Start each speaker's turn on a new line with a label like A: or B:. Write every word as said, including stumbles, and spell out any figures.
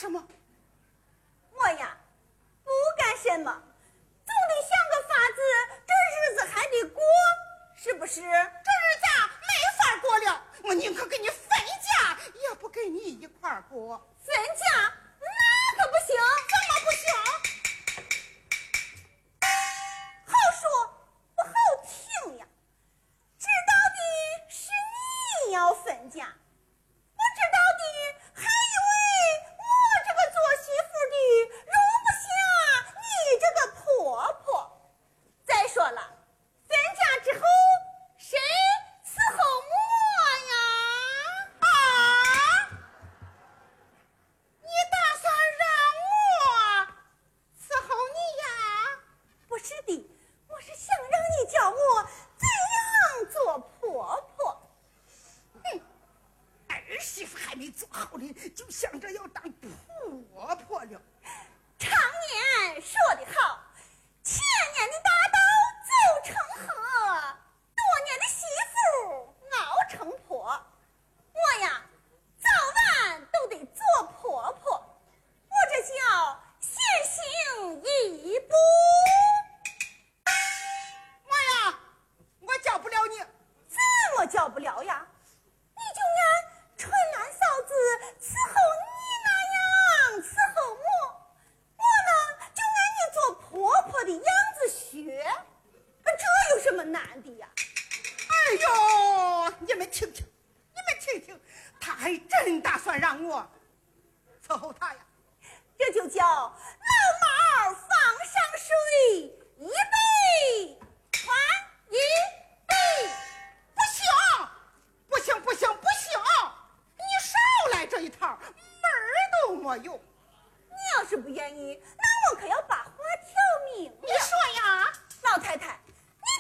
A: 什么？
B: 我呀，不干什么，总得想个法子，这日子还得过，是不是？这日
A: 子没法过了，我宁可给你分家，也不跟你一块儿过。
B: 分家？那可不行！
A: 怎么不行？
B: 好说不好听呀。知道的是你要分家，不知道的还以为我这个做媳妇的容不下你这个婆婆。再说了，分家之后谁伺候我呀？
A: 啊！你打算让我伺候你呀？
B: 不是的，我是想让你教我怎样做婆婆。
A: 哼，儿媳妇还没做好呢，就想着要当婆婆了。
B: 常言说得好，千年的大刀走成河，多年的媳妇熬成婆。我呀，早晚都得做婆婆，我这叫先行一步。
A: 我呀，我教不了你。
B: 怎么教不了呀？你就按春兰嫂子伺候你那样伺候我，我呢就按你做婆婆的样子学，这有什么难的呀？
A: 哎呦，你们听听，你们听听，他还真打算让我伺候他呀。
B: 这就叫老毛放上水，一杯传一杯。
A: 不行，不行，不行，不行！你少来这一套，门儿都没有。
B: 你要是不愿意，那我可要把